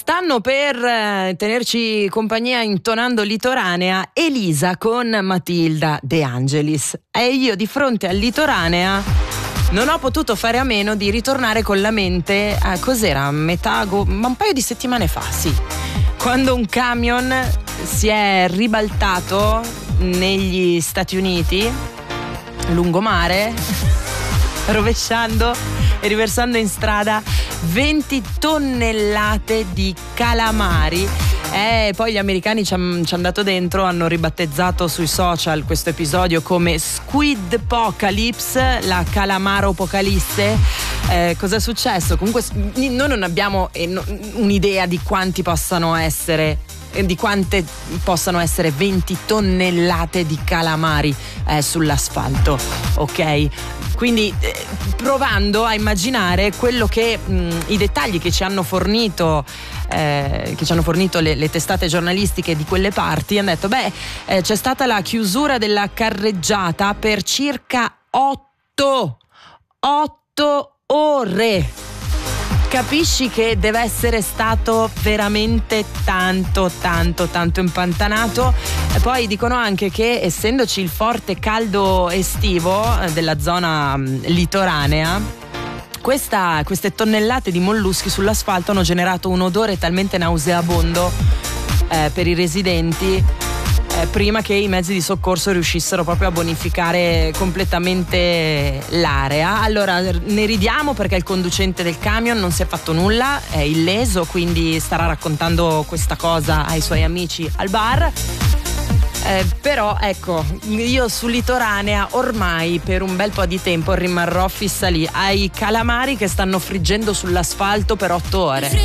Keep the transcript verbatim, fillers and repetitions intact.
Stanno per eh, tenerci compagnia intonando Litoranea Elisa con Matilda De Angelis, e io di fronte a Litoranea non ho potuto fare a meno di ritornare con la mente a cos'era, metà go- ma un paio di settimane fa, sì, quando un camion si è ribaltato negli Stati Uniti lungomare, rovesciando e riversando in strada venti tonnellate di calamari. E poi gli americani ci hanno dato dentro, hanno ribattezzato sui social questo episodio come Squidpocalypse, la calamaro apocalisse. Eh, cosa è successo? Comunque noi non abbiamo un'idea di quanti possano essere di quante possano essere venti tonnellate di calamari eh, sull'asfalto, ok? Quindi eh, provando a immaginare quello che mh, i dettagli che ci hanno fornito eh, che ci hanno fornito le, le testate giornalistiche di quelle parti, hanno detto beh eh, c'è stata la chiusura della carreggiata per circa otto otto ore. Capisci che deve essere stato veramente tanto, tanto, tanto impantanato. E poi dicono anche che, essendoci il forte caldo estivo della zona litoranea, questa, queste tonnellate di molluschi sull'asfalto hanno generato un odore talmente nauseabondo eh, per i residenti, eh, prima che i mezzi di soccorso riuscissero proprio a bonificare completamente l'area. Allora ne ridiamo perché il conducente del camion non si è fatto nulla, è illeso, quindi starà raccontando questa cosa ai suoi amici al bar. Eh, però ecco, io su Litoranea ormai per un bel po' di tempo rimarrò fissa lì ai calamari che stanno friggendo sull'asfalto per otto ore.